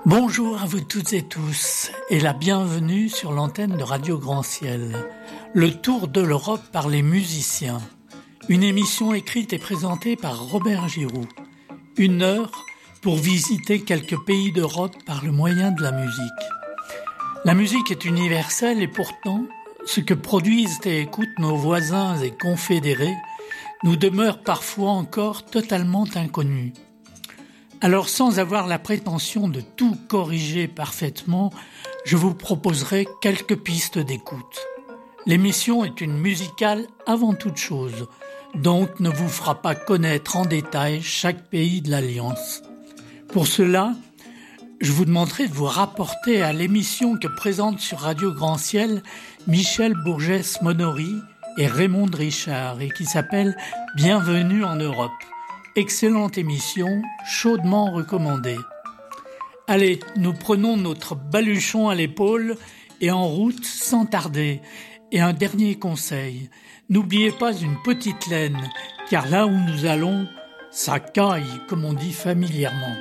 Bonjour à vous toutes et tous et la bienvenue sur l'antenne de Radio Grand Ciel. Le tour de l'Europe par les musiciens. Une émission écrite et présentée par Robert Giroux. 1 heure pour visiter quelques pays d'Europe par le moyen de la musique. La musique est universelle et pourtant, ce que produisent et écoutent nos voisins et confédérés nous demeure parfois encore totalement inconnu. Alors, sans avoir la prétention de tout corriger parfaitement, je vous proposerai quelques pistes d'écoute. L'émission est une musicale avant toute chose, donc ne vous fera pas connaître en détail chaque pays de l'Alliance. Pour cela, je vous demanderai de vous rapporter à l'émission que présentent sur Radio Grand Ciel Michel Bourgès-Monory et Raymond Richard et qui s'appelle « Bienvenue en Europe ». Excellente émission, chaudement recommandée. Allez, nous prenons notre baluchon à l'épaule et en route sans tarder. Et un dernier conseil, n'oubliez pas une petite laine, car là où nous allons, ça caille, comme on dit familièrement.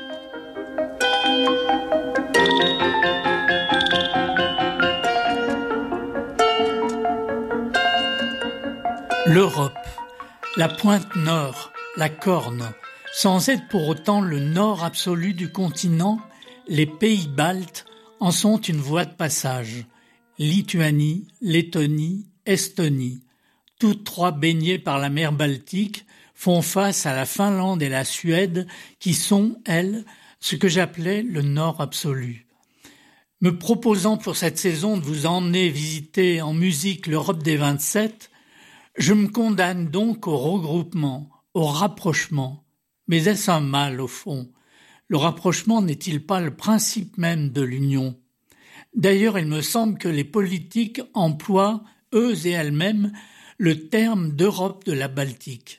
L'Europe, la pointe nord, la Corne, sans être pour autant le nord absolu du continent, les pays baltes en sont une voie de passage. Lituanie, Lettonie, Estonie, toutes trois baignées par la mer Baltique, font face à la Finlande et la Suède qui sont, elles, ce que j'appelais le nord absolu. Me proposant pour cette saison de vous emmener visiter en musique l'Europe des 27, je me condamne donc au regroupement, au rapprochement. Mais est-ce un mal au fond? Le rapprochement n'est-il pas le principe même de l'union? D'ailleurs, il me semble que les politiques emploient, eux et elles-mêmes, le terme d'Europe de la Baltique.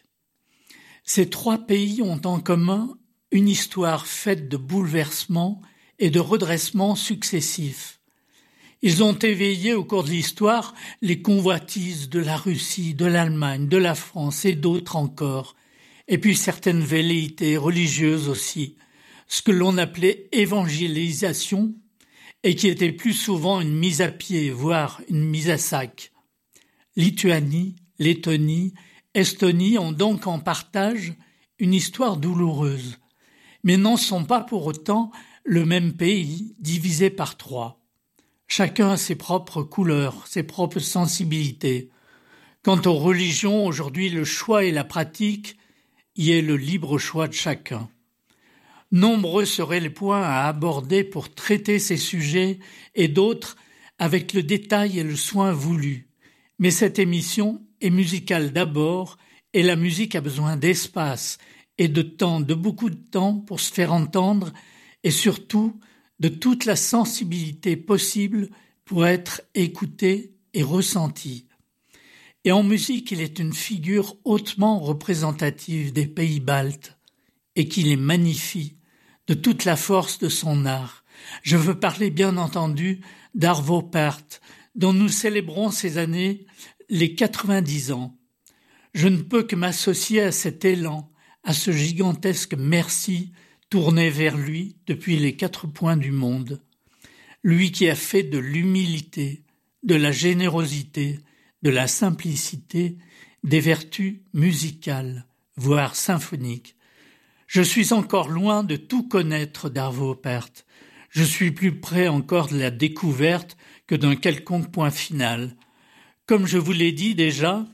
Ces trois pays ont en commun une histoire faite de bouleversements et de redressements successifs. Ils ont éveillé au cours de l'histoire les convoitises de la Russie, de l'Allemagne, de la France et d'autres encore, et puis certaines velléités religieuses aussi, ce que l'on appelait évangélisation, et qui était plus souvent une mise à pied, voire une mise à sac. Lituanie, Lettonie, Estonie ont donc en partage une histoire douloureuse, mais n'en sont pas pour autant le même pays divisé par 3. Chacun a ses propres couleurs, ses propres sensibilités. Quant aux religions, aujourd'hui le choix et la pratique y est le libre choix de chacun. Nombreux seraient les points à aborder pour traiter ces sujets et d'autres avec le détail et le soin voulu. Mais cette émission est musicale d'abord et la musique a besoin d'espace et de temps, de beaucoup de temps pour se faire entendre et surtout de toute la sensibilité possible pour être écoutée et ressentie. Et en musique, il est une figure hautement représentative des pays baltes et qui les magnifie de toute la force de son art. Je veux parler bien entendu d'Arvo Pärt, dont nous célébrons ces années les 90 ans. Je ne peux que m'associer à cet élan, à ce gigantesque merci tourné vers lui depuis les 4 coins du monde. Lui qui a fait de l'humilité, de la générosité, de la simplicité, des vertus musicales, voire symphoniques. Je suis encore loin de tout connaître d'Arvo Pärt. Je suis plus près encore de la découverte que d'un quelconque point final. Comme je vous l'ai dit déjà,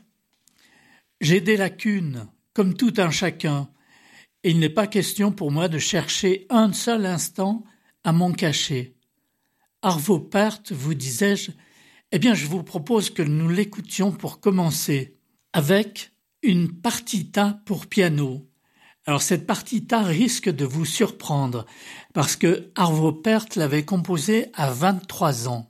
j'ai des lacunes, comme tout un chacun, et il n'est pas question pour moi de chercher un seul instant à m'en cacher. Arvo Pärt, vous disais-je, eh bien, je vous propose que nous l'écoutions pour commencer avec une partita pour piano. Alors, cette partita risque de vous surprendre parce que Arvo Pärt l'avait composée à 23 ans.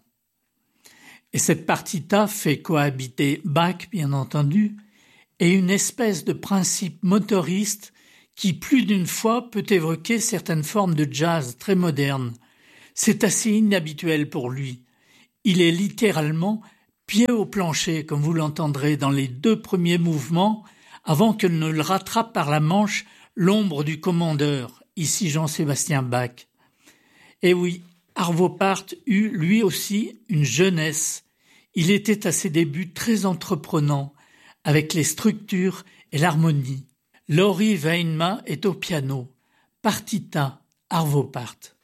Et cette partita fait cohabiter Bach, bien entendu, et une espèce de principe motoriste qui, plus d'une fois, peut évoquer certaines formes de jazz très modernes. C'est assez inhabituel pour lui. Il est littéralement pied au plancher, comme vous l'entendrez dans les 2 premiers mouvements, avant que ne le rattrape par la manche l'ombre du commandeur, ici Jean-Sébastien Bach. Et oui, Arvo Pärt eut lui aussi une jeunesse. Il était à ses débuts très entreprenant, avec les structures et l'harmonie. Lori Väinmä est au piano. Partita, Arvo Pärt.